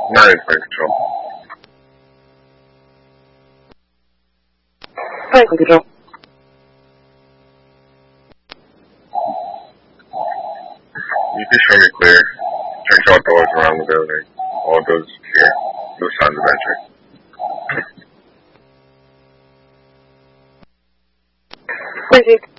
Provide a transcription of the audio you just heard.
Not in flight control. Flight control. You can show me clear. Check all doors around the building. All doors clear. No signs of entry. Clear.